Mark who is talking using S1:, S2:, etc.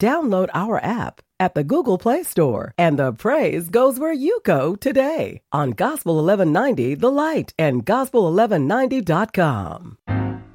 S1: download our app at the Google Play Store, and the praise goes where you go today on Gospel 1190 The Light and Gospel1190.com.